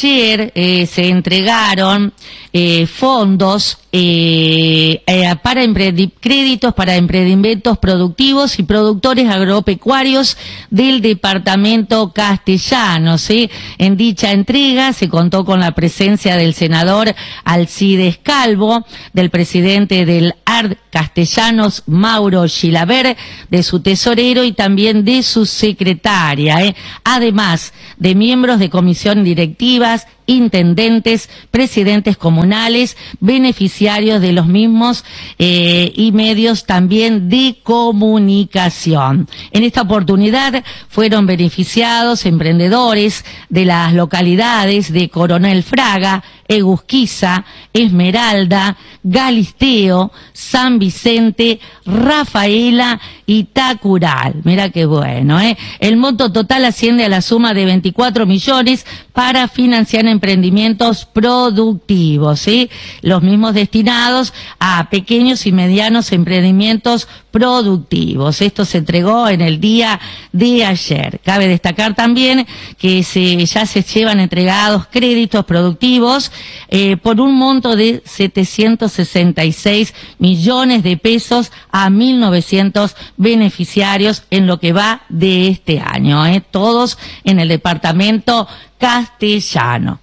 Ayer se entregaron fondos para créditos para emprendimientos productivos y productores agropecuarios del departamento castellano, ¿sí? En dicha entrega se contó con la presencia del senador Alcides Calvo, del presidente del ARD Castellanos, Mauro Chilaver, de su tesorero y también de su secretaria, además de miembros de comisión directivas, intendentes, presidentes comunales, beneficiarios de los mismos y medios también de comunicación. En esta oportunidad fueron beneficiados emprendedores de las localidades de Coronel Fraga, Egusquiza, Esmeralda, Galisteo, San Vicente, Rafaela y Tacural. Mira qué bueno, ¿eh? El monto total asciende a la suma de 24 millones para financiar emprendimientos productivos, ¿sí? Los mismos destinados a pequeños y medianos emprendimientos productivos. Esto se entregó en el día de ayer. Cabe destacar también que ya se llevan entregados créditos productivos por un monto de 766 millones de pesos a 1.900 beneficiarios en lo que va de este año, todos en el departamento castellano.